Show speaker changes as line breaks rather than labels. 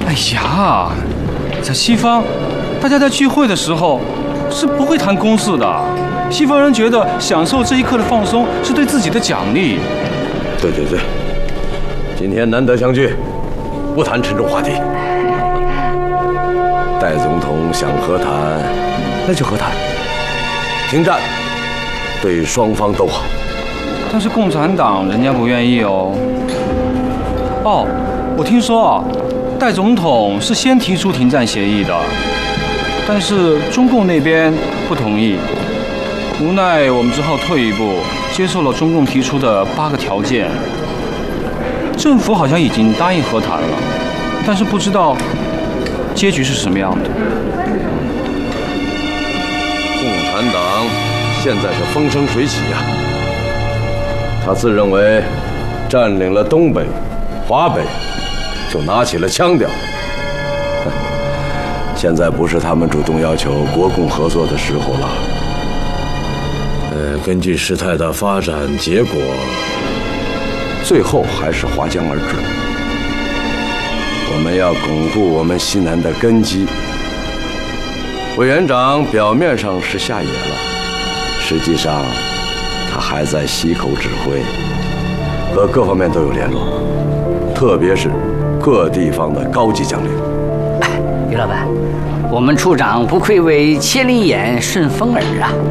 哎呀，在西方，大家在聚会的时候是不会谈公事的。西方人觉得享受这一刻的放松是对自己的奖励。
对，今天难得相聚，不谈沉重话题。戴总统想和谈，那就和谈。停战，对双方都好。
但是共产党人家不愿意哦。哦，我听说啊，戴总统是先提出停战协议的，但是中共那边不同意，无奈我们只好退一步，接受了中共提出的8个条件。政府好像已经答应和谈了，但是不知道结局是什么样的。
共产党现在是风生水起呀，他自认为占领了东北、华北，就拿起了腔调。现在不是他们主动要求国共合作的时候了。根据事态的发展结果，最后还是划江而治。我们要巩固我们西南的根基。委员长表面上是下野了，实际上他还在西口指挥，和各方面都有联络，特别是各地方的高级将领。
于老板，我们处长不愧为千里眼顺风耳啊！